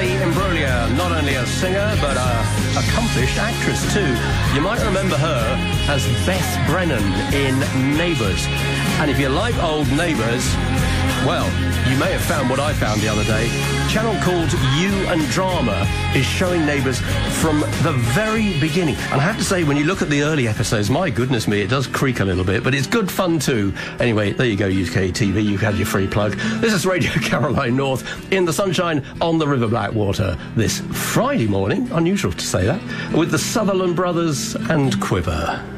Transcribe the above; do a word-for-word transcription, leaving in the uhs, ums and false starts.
Natalie Imbruglia, not only a singer, but an accomplished actress too. You might remember her as Beth Brennan in Neighbours. And if you like old Neighbours, well, you may have found what I found the other day. A channel called You and Drama is showing Neighbours from the very beginning. And I have to say, when you look at the early episodes, my goodness me, it does creak a little bit, but it's good fun too. Anyway, there you go, U K T V, you've had your free plug. This is Radio Caroline North in the sunshine on the River Blackwater this Friday morning, unusual to say that, with the Sutherland Brothers and Quiver.